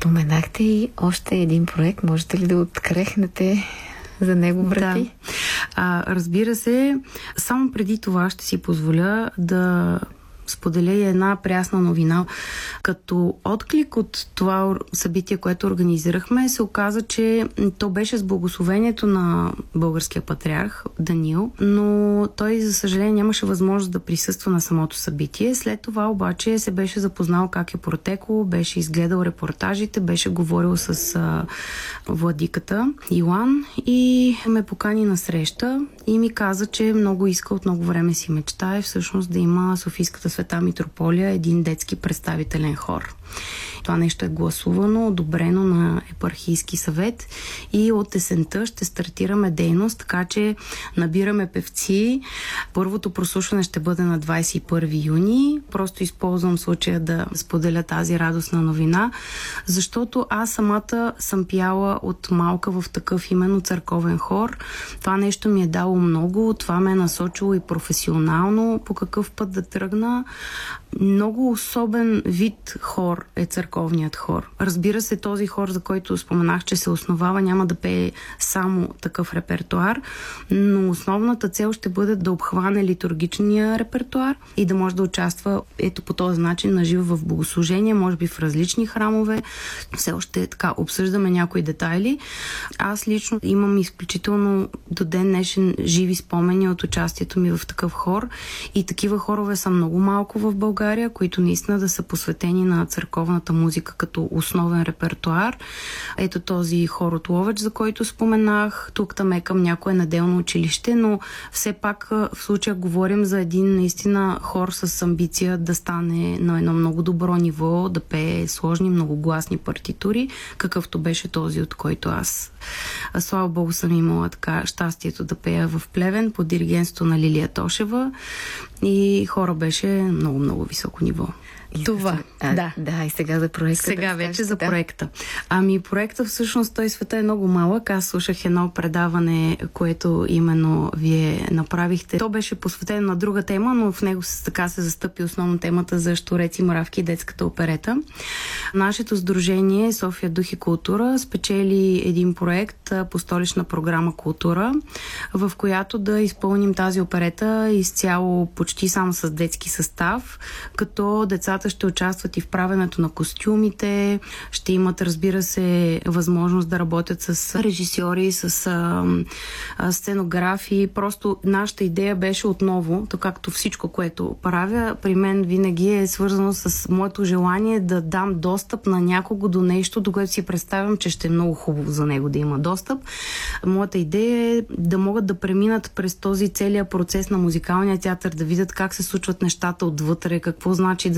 Споменахте и още един проект. Можете ли да открехнете за него, брати? Да. Разбира се, само преди това ще си позволя да споделя и една прясна новина. Като отклик от това събитие, което организирахме, се оказа, че то беше с благословението на българския патриарх Даниил, но той, за съжаление, нямаше възможност да присъства на самото събитие. След това обаче се беше запознал как е протекло, беше изгледал репортажите, беше говорил с владиката Йоан и ме покани на среща и ми каза, че много иска, от много време си мечтае всъщност да има Софийската Света Митрополия един детски представителен хор. Това нещо е гласувано, одобрено на епархийски съвет и от есента ще стартираме дейност, така че набираме певци. Първото прослушване ще бъде на 21 юни. Просто използвам случая да споделя тази радостна новина, защото аз самата съм пяла от малка в такъв именно църковен хор. Това нещо ми е дало много, това ме е насочило и професионално по какъв път да тръгна. Много особен вид хор е църковният хор. Разбира се, този хор, за който споменах, че се основава, няма да пее само такъв репертуар, но основната цел ще бъде да обхване литургичния репертуар и да може да участва ето по този начин на живо в богослужение, може би в различни храмове. Все още така обсъждаме някои детайли. Аз лично имам изключително до ден днешен живи спомени от участието ми в такъв хор и такива хорове са много малко в България, които наистина да са посветени на църковната музика като основен репертуар. Ето този хор от Ловеч, за който споменах. Тук там е към някое неделно училище, но все пак в случая говорим за един наистина хор с амбиция да стане на едно много добро ниво, да пее сложни, многогласни партитури, какъвто беше този, от който аз, слава Богу, съм имала така щастието да пея в Плевен под диригентството на Лилия Тошева и хора беше много високо ниво. Това. Да, и сега за проекта. Сега вече за проекта. Проекта всъщност той света е много малък. Аз слушах едно предаване, което именно вие направихте. То беше посветено на друга тема, но в него така се застъпи основно темата за Щурец и мравки и детската оперета. Нашето сдружение София Дух и култура спечели един проект по столична програма Култура, в която да изпълним тази оперета изцяло почти само с детски състав, като децата ще участват и в правенето на костюмите, ще имат, разбира се, възможност да работят с режисьори, с сценографи. Просто нашата идея беше отново, то както всичко, което правя, при мен винаги е свързано с моето желание да дам достъп на някого до нещо, до което си представям, че ще е много хубаво за него да има достъп. Моята идея е да могат да преминат през този целият процес на музикалния театър, да видят как се случват нещата отвътре, какво значи да